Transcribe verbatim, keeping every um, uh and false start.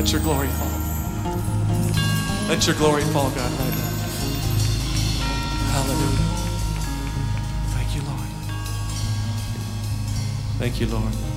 Let your glory fall. Let your glory fall, God, right now. Hallelujah. Thank you, Lord. Thank you, Lord.